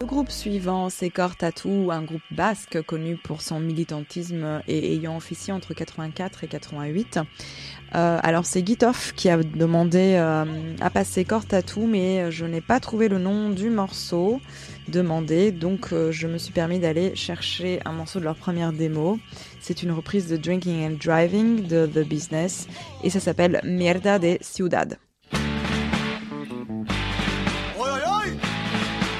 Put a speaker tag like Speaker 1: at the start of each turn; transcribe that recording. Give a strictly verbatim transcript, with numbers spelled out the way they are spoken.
Speaker 1: groupe suivant, c'est Core Tattoo, un groupe basque connu pour son militantisme et ayant officié entre quatre-vingt-quatre et quatre-vingt-huit. Euh, alors c'est Gitoff qui a demandé euh, à passer Core Tattoo, mais je n'ai pas trouvé le nom du morceau demandé, donc euh, je me suis permis d'aller chercher un morceau de leur première démo. C'est une reprise de Drinking and Driving de The Business et ça s'appelle Mierda de Ciudad.